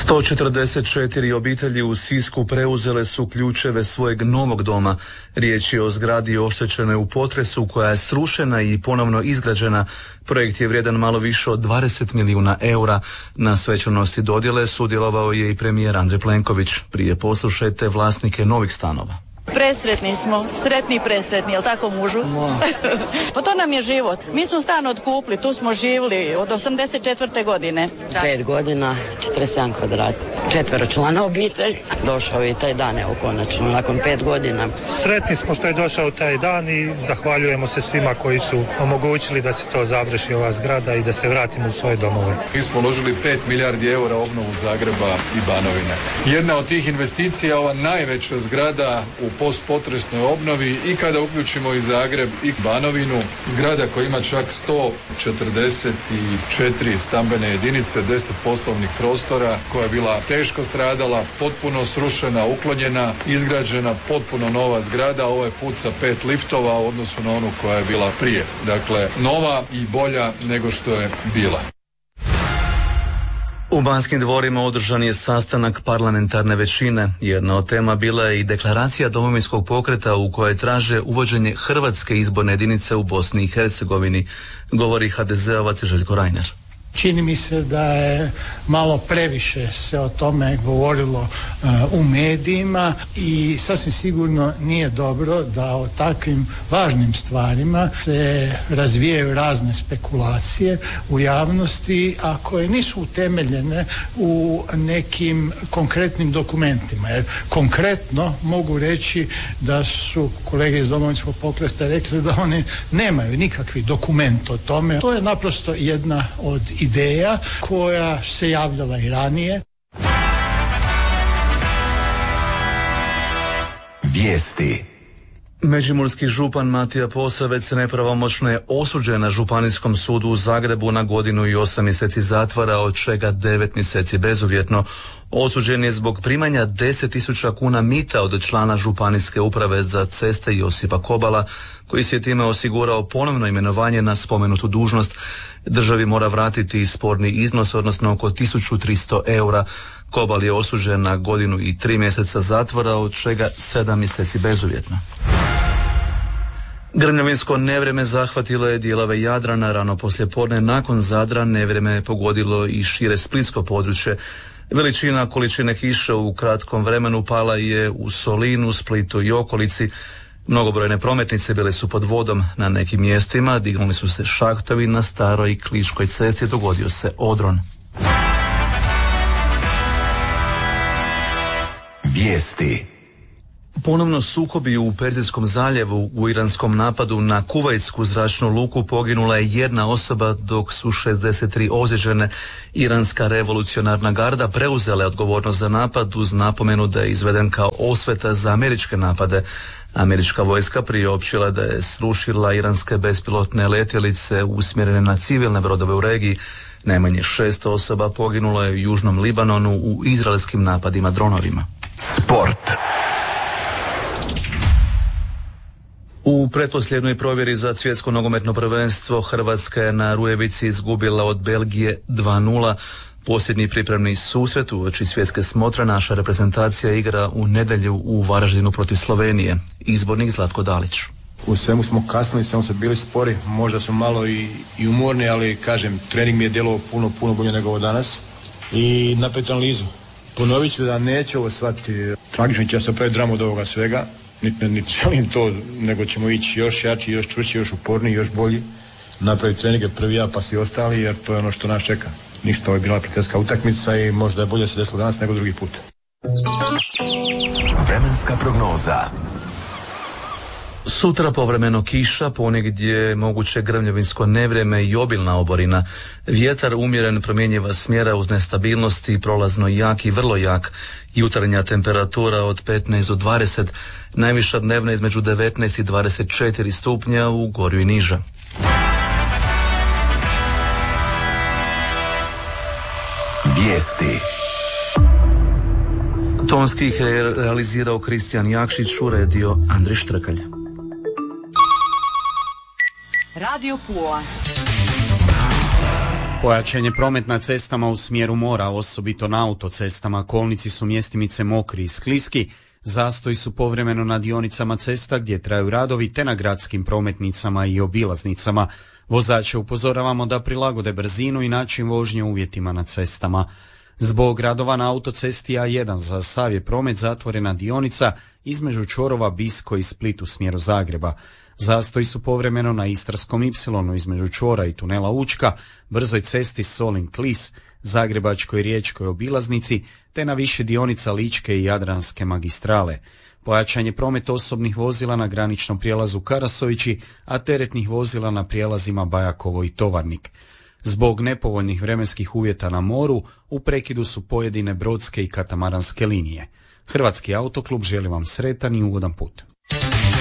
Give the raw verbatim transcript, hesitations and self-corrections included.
sto četrdeset četiri obitelji u Sisku preuzele su ključeve svojeg novog doma. Riječ je o zgradi oštećenoj u potresu koja je srušena i ponovno izgrađena. Projekt je vrijedan malo više od dvadeset milijuna eura. Na svečanosti dodjele sudjelovao je i premijer Andrej Plenković. Prije poslušajte vlasnike novih stanova. Presretni smo, sretni i presretni, jel tako mužu? Pa to nam je život. Mi smo stan otkupili, tu smo živjeli od osamdeset četvrte godine. Pet godina, četrdeset sedam kvadrata. Četvero člana obitelj. Došao je i taj dan, evo konačno, nakon pet godina. Sretni smo što je došao taj dan i zahvaljujemo se svima koji su omogućili da se to završi, ova zgrada, i da se vratimo u svoje domove. Mi smo uložili pet milijardi eura obnovu Zagreba i Banovine. Jedna od tih investicija, ova najveća zgrada u postpotresnoj obnovi, i kada uključimo i Zagreb i Banovinu, zgrada koja ima čak sto četrdeset četiri stambene jedinice, deset poslovnih prostora, koja je bila teško stradala, potpuno srušena, uklonjena, izgrađena potpuno nova zgrada, ovaj put sa pet liftova u odnosu na onu koja je bila prije. Dakle, nova i bolja nego što je bila. U Banskim dvorima održan je sastanak parlamentarne većine. Jedna od tema bila je i deklaracija Domovinskog pokreta u kojoj traže uvođenje hrvatske izborne jedinice u Bosni i Hercegovini, govori ha de zeovac Željko Reiner. Čini mi se da je malo previše se o tome govorilo uh, u medijima i sasvim sigurno nije dobro da o takvim važnim stvarima se razvijaju razne spekulacije u javnosti, a koje nisu utemeljene u nekim konkretnim dokumentima. Jer konkretno mogu reći da su kolege iz Domovinskog pokreta rekli da oni nemaju nikakvi dokument o tome. To je naprosto jedna od ideja koja se javljala i ranije. Vijesti. Međimurski župan Matija Posavec nepravomoćno je osuđen na Županijskom sudu u Zagrebu na godinu i osam mjeseci zatvora, od čega devet mjeseci bezuvjetno. Osuđen je zbog primanja deset tisuća kuna mita od člana Županijske uprave za ceste Josipa Kobala, koji se time osigurao ponovno imenovanje na spomenutu dužnost. Državi mora vratiti sporni iznos, odnosno oko tisuću tristo eura. Kobal je osuđen na godinu i tri mjeseca zatvora, od čega sedam mjeseci bezuvjetno. Grmljavinsko nevrijeme zahvatilo je dijelove Jadrana rano poslijepodne. Nakon Zadra nevrijeme je pogodilo i šire splitsko područje. Veličina količine kiše u kratkom vremenu pala je u Solinu, Splitu i okolici. Mnogobrojne prometnice bile su pod vodom. Na nekim mjestima dignuli su se šahtovi, na staroj Kliškoj cesti dogodio se odron. Vijesti. Ponovno sukobi u Perzijskom zaljevu. U iranskom napadu na kuvajtsku zračnu luku poginula je jedna osoba, dok su šezdeset tri ozlijeđene. Iranska revolucionarna garda preuzela je odgovornost za napad uz napomenu da je izveden kao osveta za američke napade. Američka vojska priopćila da je srušila iranske bespilotne letjelice usmjerene na civilne brodove u regiji. Najmanje šest osoba poginulo je u Južnom Libanonu u izraelskim napadima dronovima. Sport. U pretposljednoj provjeri za svjetsko nogometno prvenstvo Hrvatska je na Rujevici izgubila od Belgije dva nula. Posljednji pripremni susret uoči svjetske smotre naša reprezentacija igra u nedjelju u Varaždinu protiv Slovenije. Izbornik Zlatko Dalić. U svemu smo kasnili, svemu smo bili spori, možda smo malo i, i umorni, ali kažem, trening mi je djelovao puno, puno bolje nego ovo danas i napet analizu. Ponovit ću da neće ovo shvatiti tragično, će se pravi dramu od ovoga svega, niti nit želim to, nego ćemo ići još jači, još čvršći, još uporniji, još bolji, napraviti treninge prvi ja pa svi ostali, jer to je ono što nas čeka. Ništa, ovo je bila prijateljska utakmica i možda je bolje se desilo danas nego drugi put. Vremenska prognoza. Sutra povremeno kiša, ponegdje moguće grmljavinsko nevrijeme i obilna oborina. Vjetar umjeren, promjenjiva smjera uz nestabilnost i prolazno jak i vrlo jak. Jutarnja temperatura od petnaest do dvadeset, najviša dnevna između devetnaest i dvadeset četiri stupnja, u Gorju i niža. Vijesti. Tonski ih je realizirao Kristijan Jakšić, uredio Andrej Štrkalj. Radio Pula. Pojačan je promet na cestama u smjeru mora, osobito na autocestama. Kolnici su mjestimice mokri i skliski, zastoji su povremeno na dionicama cesta gdje traju radovi te na gradskim prometnicama i obilaznicama. Vozače upozoravamo da prilagode brzinu i način vožnje uvjetima na cestama. Zbog radova na autocesti A jedan za sav je promet zatvorena dionica između čvorova Bisko i Split u smjeru Zagreba. Zastoji su povremeno na Istarskom ipsilonu između čvora i tunela Učka, brzoj cesti Solin-Klis, Zagrebačkoj riječkoj obilaznici, te na više dionica Ličke i Jadranske magistrale. Pojačan je promet osobnih vozila na graničnom prijelazu Karasovići, a teretnih vozila na prijelazima Bajakovo i Tovarnik. Zbog nepovoljnih vremenskih uvjeta na moru, u prekidu su pojedine brodske i katamaranske linije. Hrvatski autoklub želi vam sretan i ugodan put.